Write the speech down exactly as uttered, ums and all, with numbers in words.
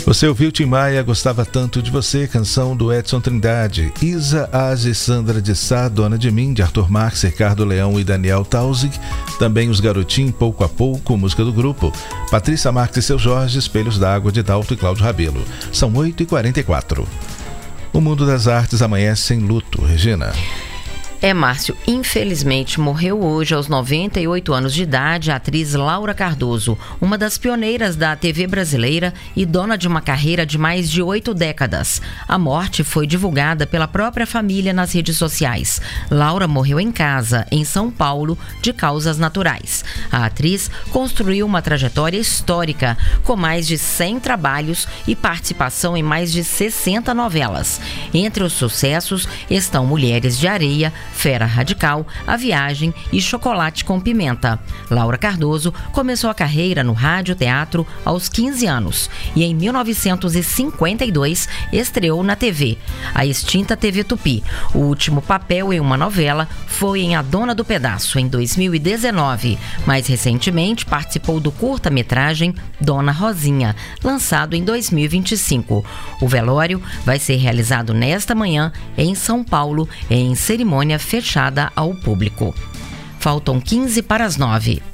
Você ouviu Tim Maia, Gostava Tanto de Você, canção do Edson Trindade. Isa, Aze, Sandra de Sá, Dona de Mim, de Arthur Marques, Ricardo Leão e Daniel Tausig. Também Os Garotinhos, Pouco a Pouco, música do grupo. Patrícia Marques e Seu Jorge, Espelhos d'Água, de Dalto e Cláudio Rabelo. São oito e quarenta e quatro. O mundo das artes amanhece em luto. Regina. É, Márcio, infelizmente morreu hoje aos noventa e oito anos de idade a atriz Laura Cardoso, uma das pioneiras da T V brasileira e dona de uma carreira de mais de oito décadas. A morte foi divulgada pela própria família nas redes sociais. Laura morreu em casa, em São Paulo, de causas naturais. A atriz construiu uma trajetória histórica, com mais de cem trabalhos e participação em mais de sessenta novelas. Entre os sucessos estão Mulheres de Areia, Fera Radical, A Viagem e Chocolate com Pimenta. Laura Cardoso começou a carreira no rádio teatro aos quinze anos e em mil novecentos e cinquenta e dois estreou na T V, a extinta T V Tupi. O último papel em uma novela foi em A Dona do Pedaço, em dois mil e dezenove. Mais recentemente participou do curta-metragem Dona Rosinha, lançado em dois mil e vinte e cinco. O velório vai ser realizado nesta manhã em São Paulo, em cerimônia fechada ao público. Faltam quinze para as nove.